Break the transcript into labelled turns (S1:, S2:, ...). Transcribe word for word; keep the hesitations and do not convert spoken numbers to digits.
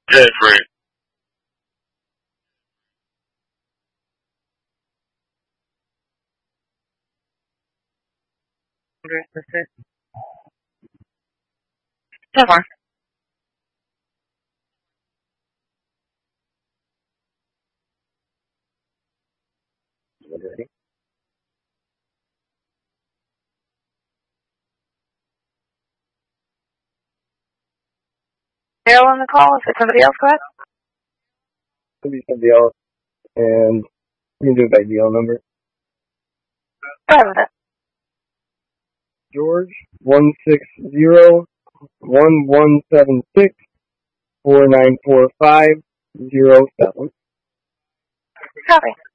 S1: Yeah, free.
S2: Somewhere. Daryl on the call? Is it somebody else? Go ahead.
S3: Could be somebody else, and you can do it by deal number.
S2: Go ahead with it.
S3: George, one six zero, one one seven six, four nine four five, zero seven.
S2: Copy.